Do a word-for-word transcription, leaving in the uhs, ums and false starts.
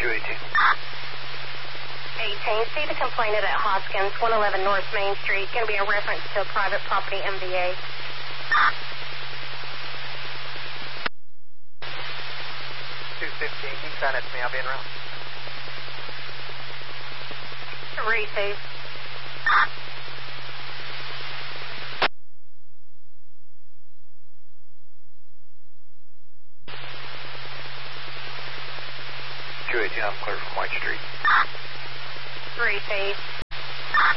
two eighteen. eighteen, see the complainant at Hoskins, one eleven North Main Street. Going to be a reference to a private property M V A. two fifteen, you can sign that to me. I'll be en route. Receive. two eighteen, I'm clear from White Street. Receive.